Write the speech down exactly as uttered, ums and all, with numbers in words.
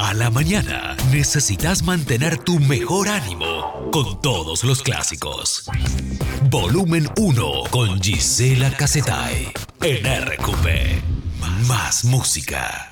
A la mañana necesitas mantener tu mejor ánimo con todos los clásicos. Volumen uno con Gisela Casetay en R Q P. Más música.